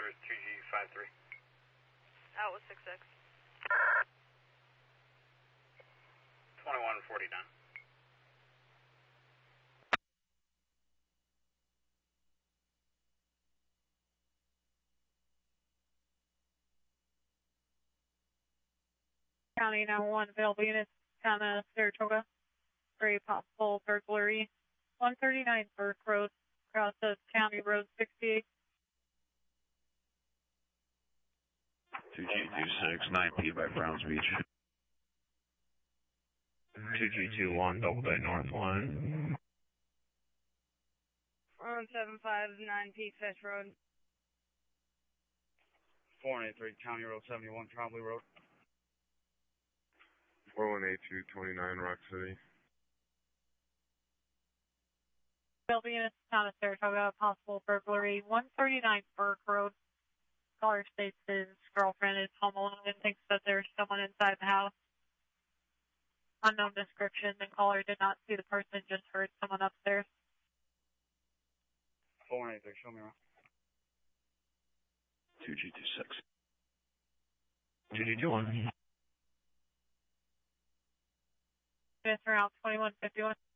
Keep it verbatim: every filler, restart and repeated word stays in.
with two G five three. Out with six six. twenty-one forty-nine. County nine one one available units, town of Saratoga, for a possible burglary. one thirty-nine Burke Road, across of County Road sixty-eight. two G two six nine P by Browns Beach. two G two one Double Bay North one. one seven five nine P Fish Road. four one eight three County Road seventy-one, Trombley Road. four one eight two twenty-nine Rock City. Available units, town of Saratoga, possible burglary. one thirty-nine Burke Road. Caller states his girlfriend is home alone and thinks that there's someone inside the house. Unknown description. The caller did not see the person, just heard someone upstairs. four one eight three, show me around. two G two six. two G two one. Units around twenty-one fifty-one.